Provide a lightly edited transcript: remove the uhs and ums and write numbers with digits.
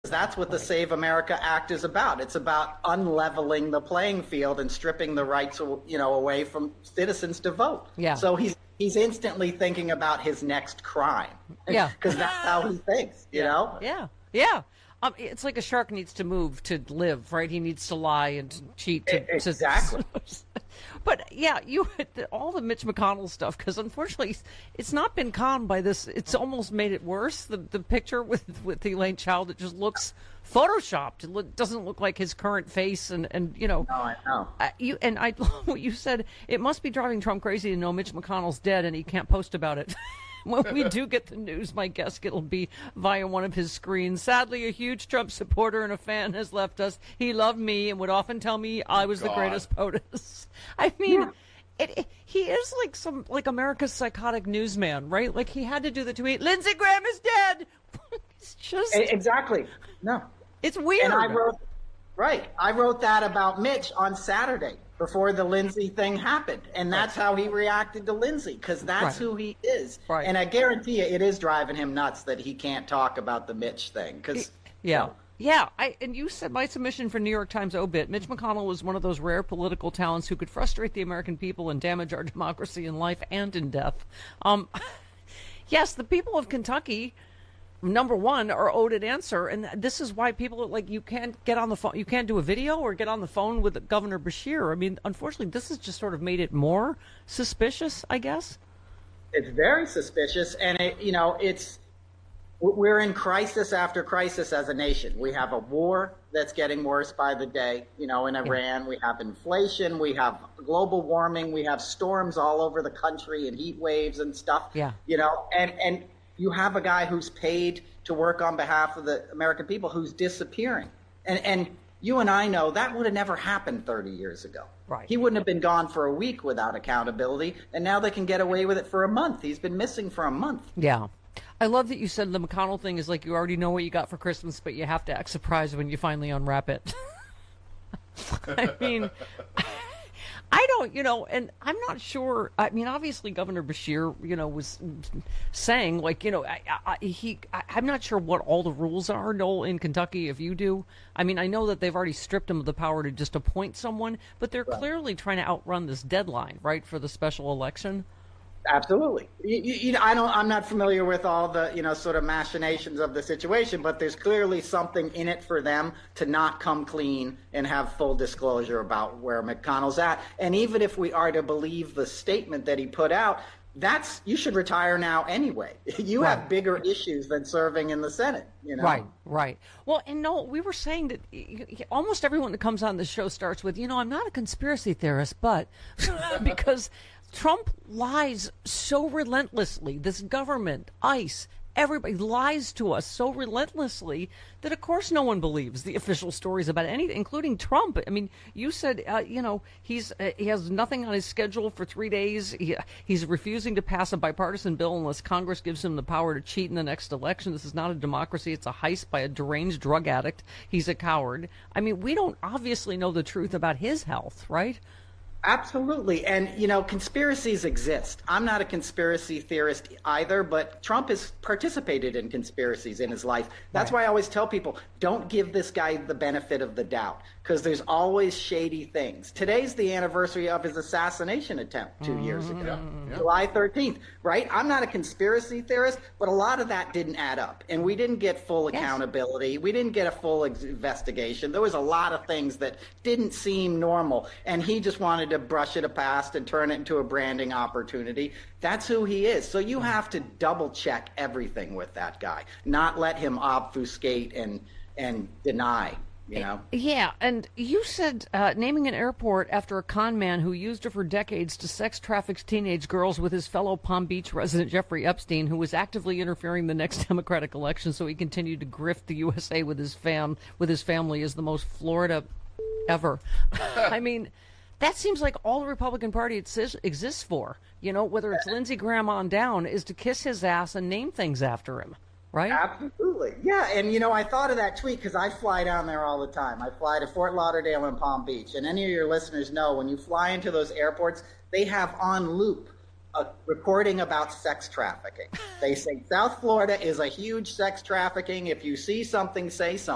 that's what the Save America Act is about. It's about unleveling the playing field and stripping the rights, away from citizens to vote. Yeah. So he's instantly thinking about his next crime. Yeah. Because that's how he thinks, you know? Yeah. Yeah. It's like a shark needs to move to live, right? He needs to lie and to cheat. Exactly. But yeah, all the Mitch McConnell stuff, because unfortunately, it's not been calmed by this. It's almost made it worse. The picture with Elaine Childs, it just looks photoshopped. It doesn't look like his current face, and No, I know. I love what you said. It must be driving Trump crazy to know Mitch McConnell's dead and he can't post about it. When we do get the news, my guess it'll be via one of his screens. Sadly, a huge Trump supporter and a fan has left us. He loved me and would often tell me I was the greatest POTUS. I mean, he is like America's psychotic newsman, right? Like he had to do the tweet, Lindsey Graham is dead. It's just... Exactly. No. It's weird. And I wrote that about Mitch on Saturday before the Lindsey thing happened. And that's how he reacted to Lindsey, because that's who he is. Right. And I guarantee you it is driving him nuts that he can't talk about the Mitch thing. Yeah. And you said my submission for New York Times obit, Mitch McConnell was one of those rare political talents who could frustrate the American people and damage our democracy in life and in death. Yes, the people of Kentucky, number one, are owed an answer, and this is why people are like, you can't get on the phone, you can't do a video or get on the phone with Governor Beshear. I mean, unfortunately, this has just sort of made it more suspicious, I guess. It's very suspicious, and we're in crisis after crisis as a nation. We have a war that's getting worse by the day, in Iran. We have inflation. We have global warming. We have storms all over the country and heat waves and stuff. Yeah. And you have a guy who's paid to work on behalf of the American people who's disappearing. And you and I know that would have never happened 30 years ago. Right. He wouldn't have been gone for a week without accountability, and now they can get away with it for a month. He's been missing for a month. Yeah. I love that you said the McConnell thing is like you already know what you got for Christmas, but you have to act surprised when you finally unwrap it. I mean, I don't, and I'm not sure. I mean, obviously, Governor Beshear, was saying, like, I'm not sure what all the rules are, Noel, in Kentucky, if you do. I mean, I know that they've already stripped him of the power to just appoint someone, but they're clearly trying to outrun this deadline, right, for the special election. Absolutely. I'm not familiar with all the, sort of machinations of the situation, but there's clearly something in it for them to not come clean and have full disclosure about where McConnell's at. And even if we are to believe the statement that he put out, you should retire now anyway. You have bigger issues than serving in the Senate, Right. Well, and no, we were saying that almost everyone that comes on the show starts with, I'm not a conspiracy theorist, but because Trump lies so relentlessly. This government, ICE, everybody lies to us so relentlessly that, of course, no one believes the official stories about anything, including Trump. I mean, you said, he has nothing on his schedule for 3 days. He's refusing to pass a bipartisan bill unless Congress gives him the power to cheat in the next election. This is not a democracy. It's a heist by a deranged drug addict. He's a coward. I mean, we don't obviously know the truth about his health, right? Absolutely. And, conspiracies exist. I'm not a conspiracy theorist either, but Trump has participated in conspiracies in his life. That's why I always tell people, don't give this guy the benefit of the doubt, because there's always shady things. Today's the anniversary of his assassination attempt 2 years ago, July 13th, right? I'm not a conspiracy theorist, but a lot of that didn't add up. And we didn't get full accountability. We didn't get a full investigation. There was a lot of things that didn't seem normal. And he just wanted to brush it past and turn it into a branding opportunity. That's who he is. So you have to double check everything with that guy, not let him obfuscate and deny, Yeah, and you said naming an airport after a con man who used her for decades to sex traffic teenage girls with his fellow Palm Beach resident Jeffrey Epstein, who was actively interfering in the next Democratic election so he continued to grift the USA with his family, is the most Florida ever. I mean, that seems like all the Republican Party exists for, whether it's Lindsey Graham on down, is to kiss his ass and name things after him, right? Absolutely. Yeah, and, I thought of that tweet because I fly down there all the time. I fly to Fort Lauderdale and Palm Beach, and any of your listeners know when you fly into those airports, they have on loop a recording about sex trafficking. They say South Florida is a huge sex trafficking. If you see something, say something.